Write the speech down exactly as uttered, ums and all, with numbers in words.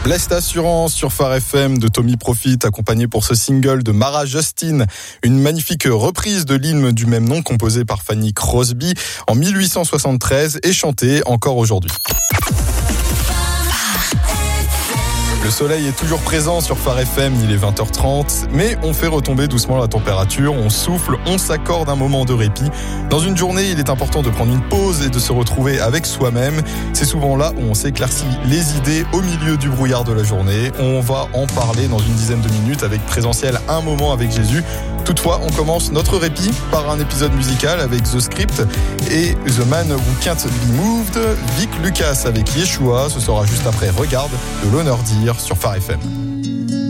Blessed Assurance sur Phare F M de Tommy Profit, accompagné pour ce single de Mara Justine, une magnifique reprise de l'hymne du même nom composé par Fanny Crosby en mille huit cent soixante-treize et chantée encore aujourd'hui. Le soleil est toujours présent sur Phare F M, il est vingt heures trente, mais on fait retomber doucement la température, on souffle, on s'accorde un moment de répit. Dans une journée, il est important de prendre une pause et de se retrouver avec soi-même. C'est souvent là où on s'éclaircit les idées au milieu du brouillard de la journée. On va en parler dans une dizaine de minutes avec Présentiel, un moment avec Jésus. Toutefois, on commence notre répit par un épisode musical avec The Script et The Man Who Can't Be Moved. Vic Lucas avec Yeshua, ce sera juste après Regarde de l'Honneur Dire sur Phare F M.